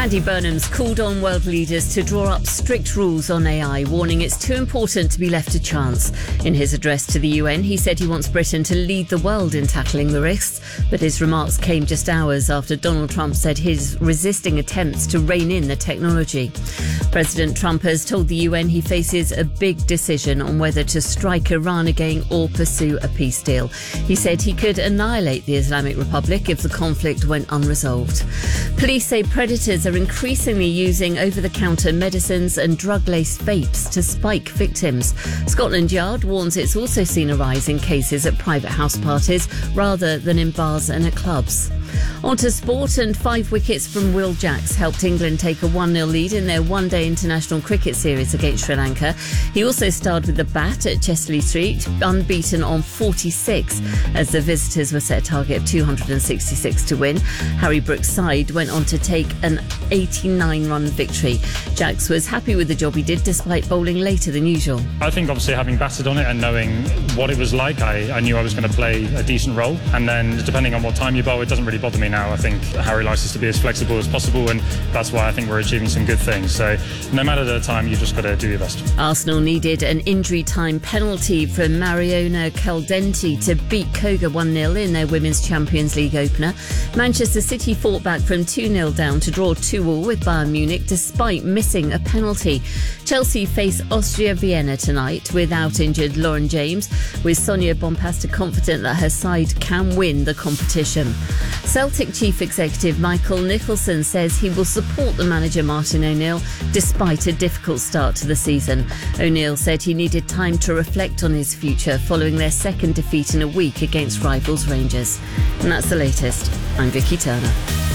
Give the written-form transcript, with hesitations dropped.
Andy Burnham's called on world leaders to draw up strict rules on AI, warning it's too important to be left to chance. In his address to the UN, he said he wants Britain to lead the world in tackling the risks, but his remarks came just hours after Donald Trump said he's resisting attempts to rein in the technology. President Trump has told the UN he faces a big decision on whether to strike Iran again or pursue a peace deal. He said he could annihilate the Islamic Republic if the conflict went unresolved. Police say predators are increasingly using over-the-counter medicines and drug-laced vapes to spike victims. Scotland Yard warns it's also seen a rise in cases at private house parties rather than in bars and at clubs. On to sport, and 5 wickets from Will Jacks helped England take a 1-0 lead in their one-day international cricket series against Sri Lanka. He also starred with the bat at Chesley Street, unbeaten on 46, as the visitors were set a target of 266 to win. Harry Brooks' side went on to take an 89-run victory. Jacks was happy with the job he did, despite bowling later than usual. I think obviously having batted on it and knowing what it was like, I knew I was going to play a decent role. And then depending on what time you bowl, it doesn't really bother me now. I think Harry likes us to be as flexible as possible, and that's why I think we're achieving some good things. So no matter the time, you've just got to do your best. Arsenal needed an injury time penalty from Mariona Caldenti to beat Koga 1-0 in their Women's Champions League opener. Manchester City fought back from 2-0 down to draw 2-2 with Bayern Munich despite missing a penalty. Chelsea face Austria Vienna tonight without injured Lauren James, with Sonia Bompasta confident that her side can win the competition. Celtic Chief Executive Michael Nicholson says he will support the manager Martin O'Neill despite a difficult start to the season. O'Neill said he needed time to reflect on his future following their second defeat in a week against rivals Rangers. And that's the latest. I'm Vicky Turner.